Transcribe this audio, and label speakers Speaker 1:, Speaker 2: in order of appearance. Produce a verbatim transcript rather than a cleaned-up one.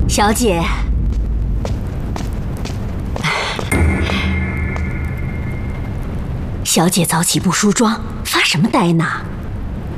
Speaker 1: 小姐，小姐早起不梳妆，发什么呆呢？